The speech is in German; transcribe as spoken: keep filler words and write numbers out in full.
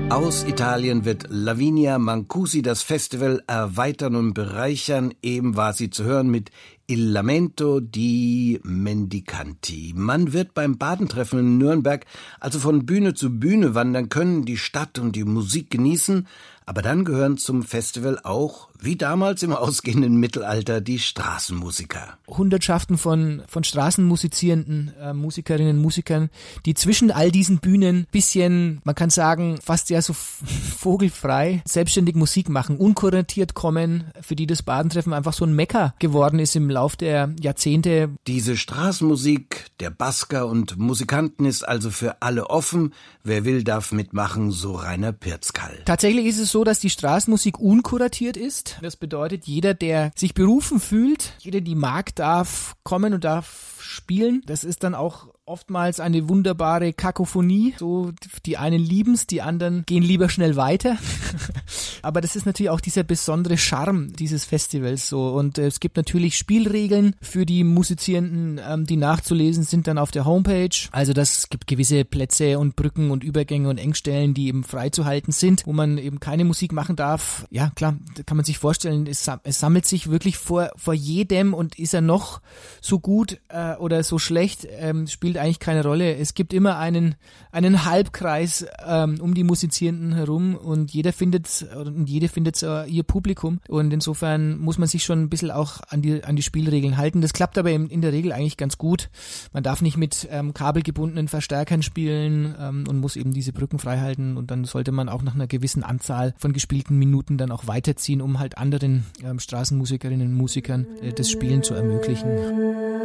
Aus Italien wird Lavinia Mancusi das Festival erweitern und bereichern. Eben war sie zu hören mit Il Lamento di Mendicanti. Man wird beim Badentreffen in Nürnberg also von Bühne zu Bühne wandern können, die Stadt und die Musik genießen. Aber dann gehören zum Festival auch, wie damals im ausgehenden Mittelalter, die Straßenmusiker. Hundertschaften von, von straßenmusizierenden äh, Musikerinnen und Musikern, die zwischen all diesen Bühnen bisschen, man kann sagen, fast ja so vogelfrei, selbstständig Musik machen, unkuratiert kommen, für die das Badentreffen einfach so ein Mekka geworden ist im Lauf der Jahrzehnte. Diese Straßenmusik der Basker und Musikanten ist also für alle offen. Wer will, darf mitmachen, so Rainer Pirzkall. Tatsächlich ist es so, dass die Straßenmusik unkuratiert ist. Das bedeutet, jeder, der sich berufen fühlt, jeder, die mag, darf kommen und darf spielen. Das ist dann auch oftmals eine wunderbare Kakophonie. So, die einen lieben's, die anderen gehen lieber schnell weiter. Aber das ist natürlich auch dieser besondere Charme dieses Festivals so. Und äh, es gibt natürlich Spielregeln für die Musizierenden, ähm, die nachzulesen sind dann auf der Homepage. Also das gibt gewisse Plätze und Brücken und Übergänge und Engstellen, die eben freizuhalten sind, wo man eben keine Musik machen darf. Ja, klar, da kann man sich vorstellen, es, es sammelt sich wirklich vor, vor jedem, und ist er noch so gut äh, oder so schlecht, ähm, spielt eigentlich keine Rolle. Es gibt immer einen, einen Halbkreis ähm, um die Musizierenden herum, und jeder findet und jede findet äh, ihr Publikum, und insofern muss man sich schon ein bisschen auch an die an die Spielregeln halten. Das klappt aber in, in der Regel eigentlich ganz gut. Man darf nicht mit ähm, kabelgebundenen Verstärkern spielen ähm, und muss eben diese Brücken frei halten, und dann sollte man auch nach einer gewissen Anzahl von gespielten Minuten dann auch weiterziehen, um halt anderen ähm, Straßenmusikerinnen und Musikern äh, das Spielen zu ermöglichen.